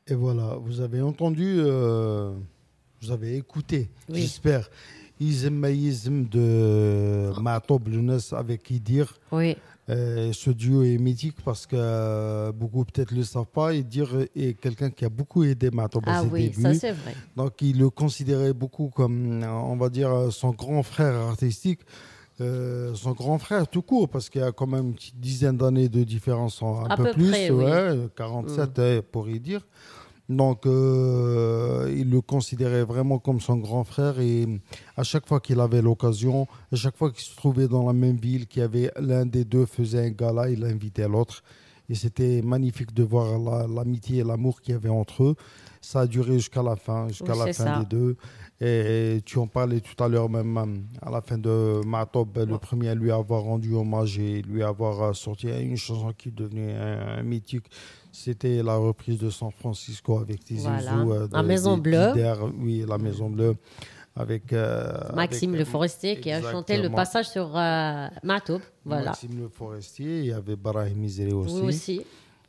Et voilà, vous avez entendu, vous avez écouté, Oui. j'espère. Izem de Matob Lounes avec Idir. Oui. Ce duo est mythique parce que beaucoup peut-être ne le savent pas. Idir est quelqu'un qui a beaucoup aidé Matob à Ah ses oui, débuts. ça c'est vrai. Donc il le considérait beaucoup comme, on va dire, son grand frère artistique. Son grand frère tout court, parce qu'il y a quand même une petite dizaine d'années de différence, un À peu peu plus, près, ouais, 47 pour y dire. Donc, il le considérait vraiment comme son grand frère et à chaque fois qu'il avait l'occasion, à chaque fois qu'il se trouvait dans la même ville, qu'il y avait l'un des deux faisait un gala, il invitait l'autre. Et c'était magnifique de voir l'amitié et l'amour qu'il y avait entre eux. Ça a duré jusqu'à la fin, des deux. Et tu en parlais tout à l'heure même, à la fin de Matob, le premier à lui avoir rendu hommage et lui avoir sorti une chanson qui est devenue un mythique. C'était la reprise de San Francisco avec Tizi Ouzou. La Maison Bleue. Oui, la Maison Bleue. Avec Maxime avec, Le Forestier qui a chanté le passage sur Matoub. Voilà. Maxime Le Forestier, il y avait Barahim Mizeri aussi. Oui, aussi.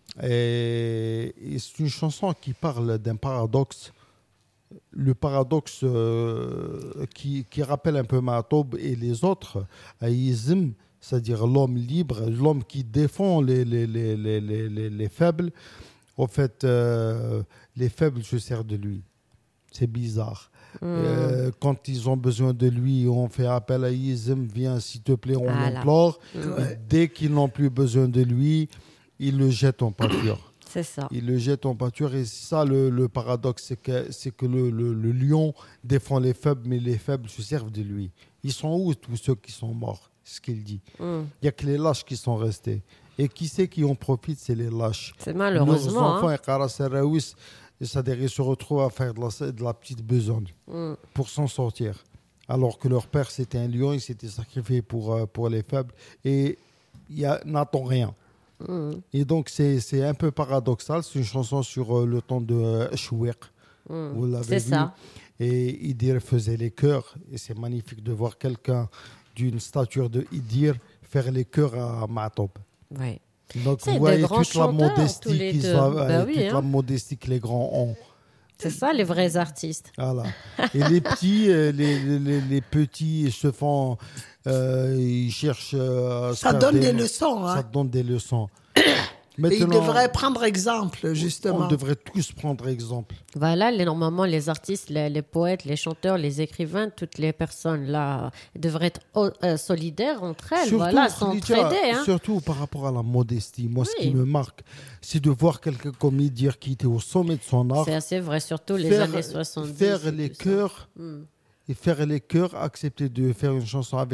Et c'est une chanson qui parle d'un paradoxe. Le paradoxe qui rappelle un peu Matoub et les autres, Aïzim, c'est-à-dire l'homme libre, l'homme qui défend les faibles. En fait, les faibles se servent de lui. C'est bizarre. Quand ils ont besoin de lui, on fait appel à Izem, viens s'il te plaît, on l'implore. Dès qu'ils n'ont plus besoin de lui, ils le jettent en pâture. C'est ça. Ils le jettent en pâture et c'est ça le paradoxe, c'est que le lion défend les faibles, mais les faibles se servent de lui. Ils sont où tous ceux qui sont morts? C'est ce qu'il dit. Il n'y a que les lâches qui sont restés. Et qui c'est qui en profite? C'est les lâches. C'est malheureusement. Nos enfants, ils se retrouvent à faire de la petite besogne pour s'en sortir. Alors que leur père, c'était un lion, il s'était sacrifié pour les faibles. Et il n'attend rien. Et donc, c'est un peu paradoxal. C'est une chanson sur le temps de Chouek. Vous l'avez vu. Ça. Et Idir faisait les chœurs. Et c'est magnifique de voir quelqu'un d'une stature de Idir faire les chœurs à Matob. Oui. Donc, vous voyez toute la modestie la modestie que les grands ont. C'est ça, les vrais artistes. Voilà. Et les petits, les petits se font... ils cherchent... ça donne des leçons. Ça donne des leçons. Mais ils devraient prendre exemple, justement. On devrait tous prendre exemple. Voilà, normalement, les artistes, les poètes, les chanteurs, les écrivains, toutes les personnes là devraient être solidaires entre elles, s'entraider. Surtout par rapport à la modestie. Moi, ce qui me marque, c'est de voir quelqu'un comme Idir qui était au sommet de son art. C'est assez vrai, surtout les années 70. Faire les chœurs, et faire les chœurs, accepter de faire une chanson avec